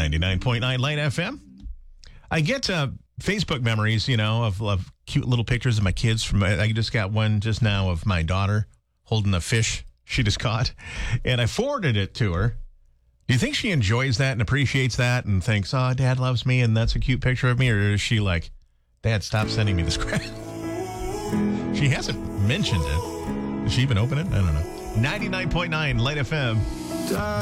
99.9 Light FM. I get Facebook memories, of cute little pictures of my kids. I just got one just now of my daughter holding a fish she just caught, and I forwarded it to her. Do you think she enjoys that and appreciates that and thinks, oh, Dad loves me and that's a cute picture of me? Or is she like, Dad, stop sending me this crap? She hasn't mentioned it. Did she even open it? I don't know. 99.9 Light FM.